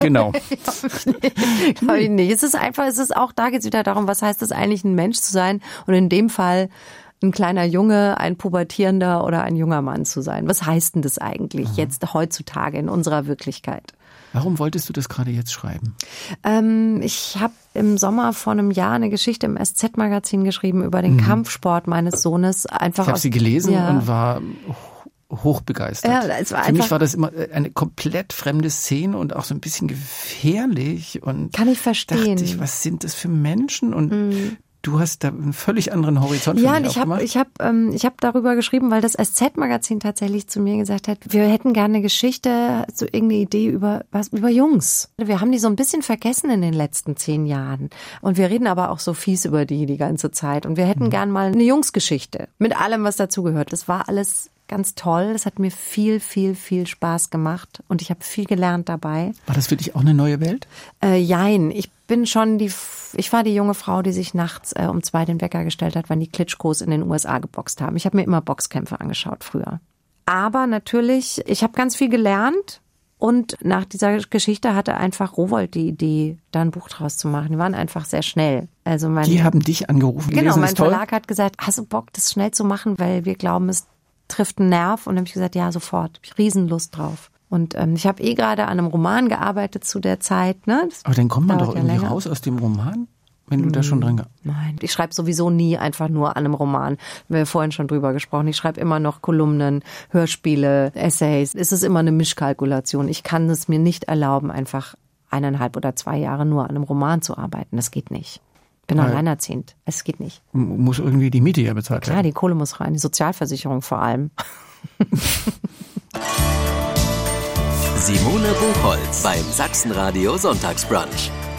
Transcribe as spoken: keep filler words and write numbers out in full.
Genau. Glaube ich nicht. Es ist einfach, es ist auch, da geht es wieder darum, was heißt es eigentlich, ein Mensch zu sein? Und in dem Fall ein kleiner Junge, ein pubertierender oder ein junger Mann zu sein. Was heißt denn das eigentlich Aha. jetzt heutzutage in unserer Wirklichkeit? Warum wolltest du das gerade jetzt schreiben? Ähm, ich habe im Sommer vor einem Jahr eine Geschichte im S Z-Magazin geschrieben über den mhm. Kampfsport meines Sohnes. Einfach ich habe sie gelesen ja. und war hochbegeistert. Ja, es war Für mich war das immer eine komplett fremde Szene und auch so ein bisschen gefährlich. Und kann ich verstehen. Dachte ich, was sind das für Menschen? Und mhm. du hast da einen völlig anderen Horizont für ja, mich ich habe ich habe ähm, ich habe darüber geschrieben, weil das S Z-Magazin tatsächlich zu mir gesagt hat, wir hätten gerne eine Geschichte, so irgendeine Idee über was über Jungs. Wir haben die so ein bisschen vergessen in den letzten zehn Jahren und wir reden aber auch so fies über die die ganze Zeit und wir hätten mhm. gern mal eine Jungsgeschichte mit allem, was dazugehört. Das war alles ganz toll. Das hat mir viel, viel, viel Spaß gemacht und ich habe viel gelernt dabei. War das für dich auch eine neue Welt? Äh, jein. Ich bin schon die, ich war die junge Frau, die sich nachts äh, um zwei den Wecker gestellt hat, wenn die Klitschkos in den U S A geboxt haben. Ich habe mir immer Boxkämpfe angeschaut früher. Aber natürlich, ich habe ganz viel gelernt und nach dieser Geschichte hatte einfach Rowohlt die Idee, da ein Buch draus zu machen. Die waren einfach sehr schnell. Also mein, die haben dich angerufen. Genau, mein toll. Verlag hat gesagt, hast du Bock, das schnell zu machen, weil wir glauben, es trifft einen Nerv. Und dann habe ich gesagt, ja, sofort. Hab ich Riesenlust drauf. Und ähm, ich habe eh gerade an einem Roman gearbeitet zu der Zeit. Ne? Aber dann kommt man doch irgendwie ja raus aus dem Roman, wenn du hm, da schon dran gearbeitet hast. Nein, ich schreibe sowieso nie einfach nur an einem Roman. Wir haben vorhin schon drüber gesprochen. Ich schreibe immer noch Kolumnen, Hörspiele, Essays. Es ist immer eine Mischkalkulation. Ich kann es mir nicht erlauben, einfach eineinhalb oder zwei Jahre nur an einem Roman zu arbeiten. Das geht nicht. Ich bin alleinerziehend. Es geht nicht. Muss irgendwie die Miete ja bezahlt werden. Klar, die Kohle muss rein, die Sozialversicherung vor allem. Simone Buchholz beim Sachsenradio Sonntagsbrunch.